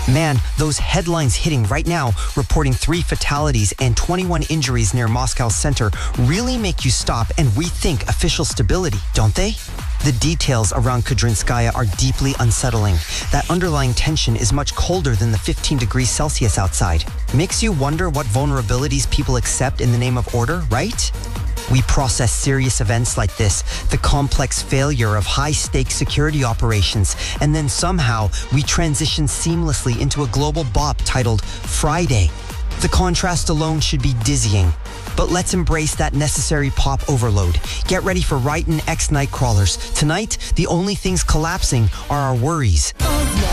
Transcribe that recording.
Man, those headlines hitting right now, reporting 3 fatalities and 21 injuries near Moscow's center, really make you stop and rethink official stability, don't they? The details around Kudrinskaya are deeply unsettling. That underlying tension is much colder than the 15 degrees Celsius outside. Makes you wonder what vulnerabilities people accept in the name of order, right? We process serious events like this, the complex failure of high-stakes security operations, and then somehow we transition seamlessly into a global bop titled Friday. The contrast alone should be dizzying. But let's embrace that necessary pop overload. Get ready for Ryton X Nightcrawlers. Tonight, the only things collapsing are our worries.